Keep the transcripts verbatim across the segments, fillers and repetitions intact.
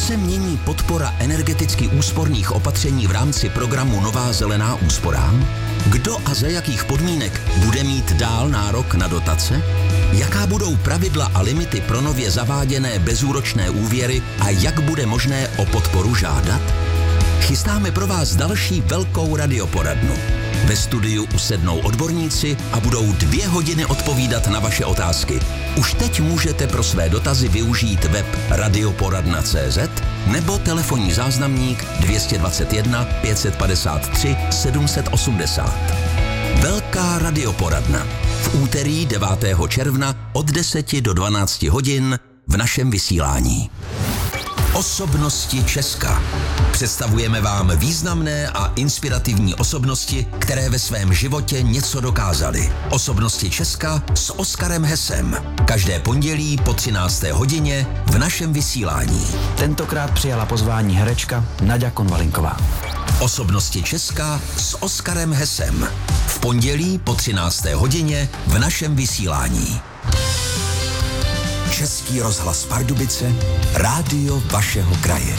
se mění podpora energeticky úsporných opatření v rámci programu Nová zelená úsporám? Kdo a za jakých podmínek bude mít dál nárok na dotace? Jaká budou pravidla a limity pro nově zaváděné bezúročné úvěry a jak bude možné o podporu žádat? Chystáme pro vás další velkou radioporadnu. Ve studiu usednou odborníci a budou dvě hodiny odpovídat na vaše otázky. Už teď můžete pro své dotazy využít web radioporadna tečka cé zet nebo telefonní záznamník dvě stě dvacet jedna pět set padesát tři sedm set osmdesát. Velká radioporadna. V úterý devátého června od deseti do dvanácti hodin v našem vysílání. Osobnosti Česka. Představujeme vám významné a inspirativní osobnosti, které ve svém životě něco dokázaly. Osobnosti Česka s Oskarem Hesem. Každé pondělí po třinácté hodině v našem vysílání. Tentokrát přijala pozvání herečka Naďa Konvalinková. Osobnosti Česka s Oskarem Hesem. V pondělí po třinácté hodině v našem vysílání. Český rozhlas Pardubice, rádio vašeho kraje.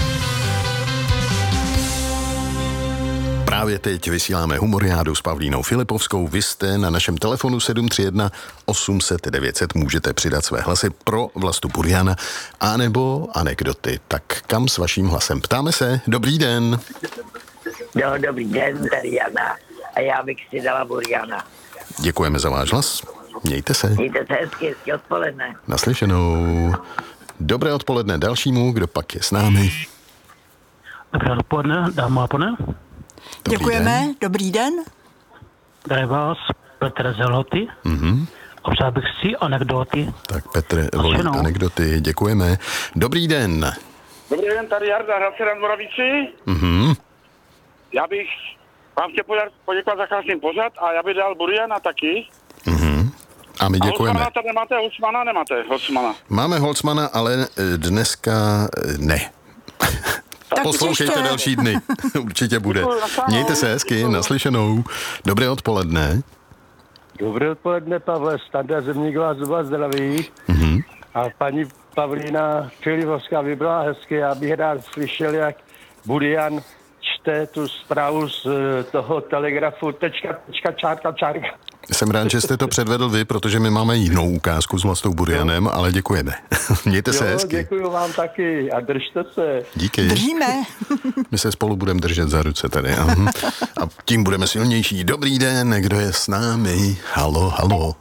Právě teď vysíláme Humoriádu s Pavlínou Filipovskou. Vy jste na našem telefonu sedm tři jedna osm set devět set. Můžete přidat své hlasy pro Vlastu Buriana anebo anekdoty. Tak kam s vaším hlasem? Ptáme se. Dobrý den. No, dobrý den, tady Jana. A já bych si dala Buriana. Děkujeme za váš hlas. Mějte se. Mějte se hezky, hezky odpoledne. Naslyšenou. Dobré odpoledne dalšímu, kdo pak je s námi. Dobré odpoledne, dáma a pane. Dobrý Děkujeme, den. dobrý den. Tady vás Petr Zeloty. Mhm. Obsah bych si anekdoty. Tak Petr volí anekdoty, děkujeme. Dobrý den. Dobrý den, tady Jarda, Hradce nad Moravici. Mhm. Já bych vám chtěl poděkovat za krásný pořad a já bych dal Buriana taky. Mhm. A my děkujeme. A Holcmana nemáte, Holcmana nemáte, Holcmana. Máme Holcmana, ale dneska ne. Poslouchejte ještě. další dny, určitě bude. Mějte se hezky, naslyšenou. Dobré odpoledne. Dobré odpoledne, Pavle, Standa Zemník vás vás zdraví. Mhm. A paní Pavlína Filipovská vybrala hezky, já bych rád slyšel, jak Burian čte tu zprávu z toho telegrafu tečka, tečka, čárka, čárka. Jsem rád, že jste to předvedl vy, protože my máme jinou ukázku s Vlastou Burianem, ale děkujeme. Mějte se jo, hezky. děkuju vám taky a držte se. Díky. Držíme. My se spolu budeme držet za ruce tady. Aha. A tím budeme silnější. Dobrý den, kdo je s námi? Halo, halo.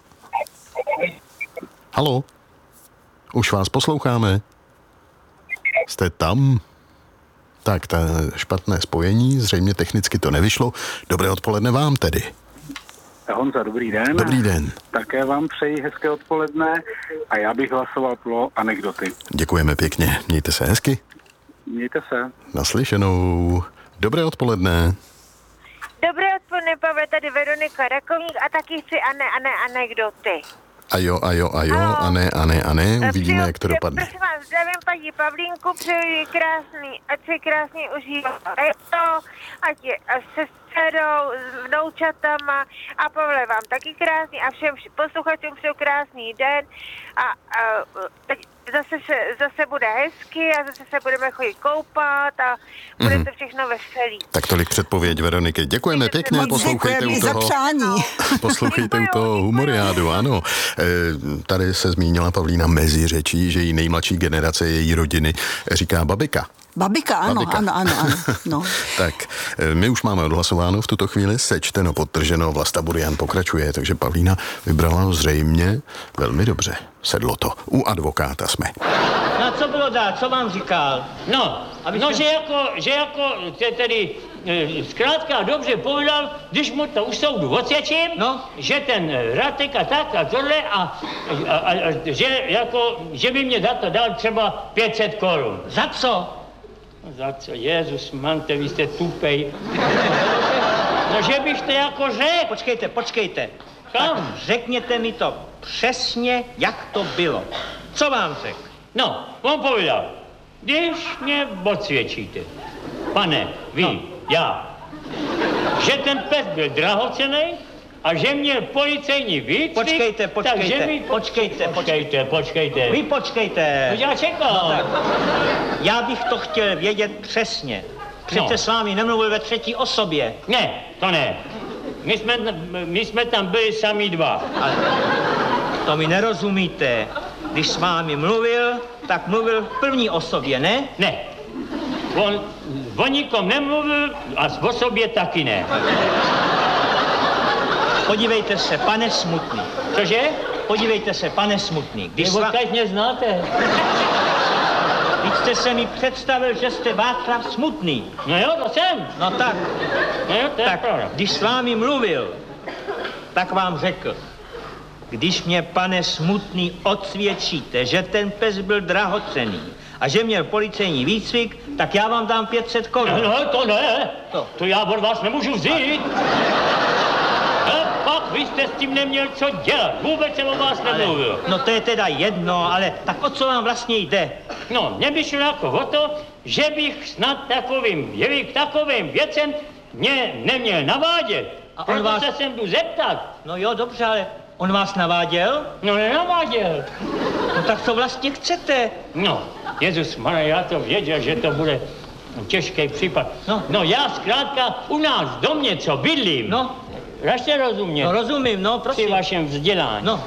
Halo. Už vás posloucháme. Jste tam? Tak, ta špatné spojení, zřejmě technicky to nevyšlo. Dobré odpoledne vám tedy. Honza, dobrý den. Dobrý den. Také vám přeji hezké odpoledne a já bych hlasoval pro anekdoty. Děkujeme pěkně. Mějte se hezky. Mějte se. Naslyšenou. Dobré odpoledne. Dobré odpoledne, Pavle, tady Veronika Rakovník a taky chci ane, ane, anekdoty. A jo, a jo, a jo, a ne, a ne, a ne, uvidíme, jak to dopadne. Prosím vás, zdravím paní Pavlínku, přeji krásný, ať se krásně užívá to, ať je se dcerou, s vnoučatama a Pavle vám taky krásný a všem posluchačům přeju krásný den a, a teď zase, se, zase bude hezky a zase se budeme chodit koupat a bude Mhm. to všechno veselý. Tak tolik předpověď Veroniky. Děkujeme pěkně, Moc poslouchejte děkujeme u i za toho. přání. Poslouchejte u toho Humoriádu, ano. E, tady se zmínila Pavlína mezi řečí, že její nejmladší generace její rodiny říká babika. Babika, ano, Babika. ano, ano, ano. No. Tak, e, my už máme odhlasováno v tuto chvíli, sečteno, podtrženo, Vlasta Burian pokračuje, takže Pavlína vybrala zřejmě velmi dobře. Sedlo to. U advokáta jsme. No co bylo dát, co vám říkal? No, no že jako, že jako, tedy, e, zkrátka dobře povedal, když mu to u soudu odsvědčím, no, že ten Ratek a tak a tohle a, a, a, a že jako, že by mě za to dal třeba pět set korun. Za co? No, za co? Jezus, mante, vy jste tupej. No, že bych to jako řekl. Počkejte, počkejte. Kam? Tak řekněte mi to přesně, jak to bylo. Co vám řekl? No, on povídal, když mě odsvědčíte, pane, vy, no. já, že ten pes byl drahocenný a že měl policejní výcvik, Počkejte, počkejte, takže mi... počkejte, počkejte, počkejte. Vy počkejte. No já čekám. No, Já bych to chtěl vědět přesně. Přece No. s vámi nemluvil ve třetí osobě. Ne, to ne. My jsme, my jsme tam byli sami dva. Ale to mi nerozumíte. Když s vámi mluvil, tak mluvil v první osobě, ne? Ne. On o nikom nemluvil a o sobě taky ne. Podívejte se, pane Smutný. Cože? Podívejte se, pane Smutný. Když Nebo sva... teď mě znáte. Když jste se mi představil, že jste Václav Smutný. No jo, to jsem. No tak. No jo, to je Tak, pravda. když s vámi mluvil, tak vám řekl, když mě, pane Smutný, odsvědčíte, že ten pes byl drahocenný a že měl policejní výcvik, tak já vám dám pět set korun. No, to ne. To. To já od vás nemůžu vzít. A pak vy jste s tím neměl co dělat. Vůbec jsem o vás nemluvil. No to je teda jedno, ale tak o co vám vlastně jde? No, mě by šlo jako o to, že bych snad takovým, že bych k takovým věcem mě neměl navádět. A on Proto vás- se sem jdu zeptat. No jo, dobře, ale on vás naváděl? No, nenaváděl. No tak co vlastně chcete? No, Jezus Maria, já to věděl, že to bude těžký případ. No. No, já zkrátka u nás v domě, co bydlím. No. Rašte rozumět. No rozumím, no Při prosím. vašem vzdělání. No,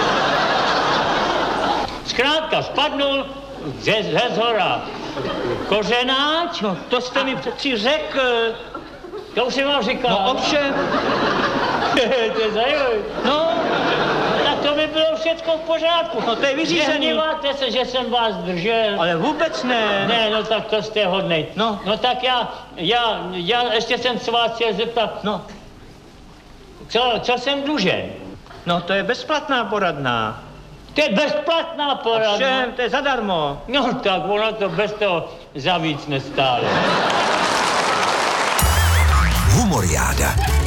Zkrátka spadnul ze, ze zhora kořenáč. no to jste mi přeci řekl. To už jsem vám říkal. No ovšem, To je zajímavé. no, Tak to by bylo všecko v pořádku. No, to je vyřízený. Nehněváte se, že jsem vás držel. ale vůbec ne. Ne, no tak to jste hodnej. No. No tak já, já, já ještě jsem se vás chtěl zeptat, No, co, co jsem dlužen? no to je bezplatná poradná. To je bezplatná poradna. Ovšem, to je zadarmo. No tak ono to bez toho za víc nestálo. Humoriáda.